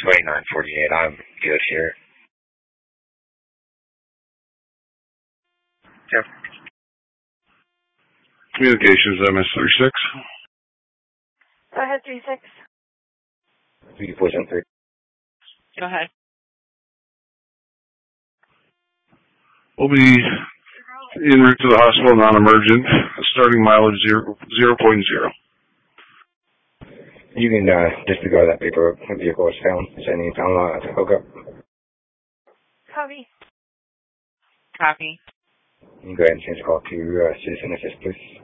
2948. I'm good here. Yep. Communications MS36. Go ahead, 36. 3473. Go ahead. We'll be en route to the hospital, non-emergent. Starting mileage 0.0. You can disregard that paperwork. The vehicle was found. Sending found lot to hook up. Copy. You can go ahead and change the call to Citizen Assist, please.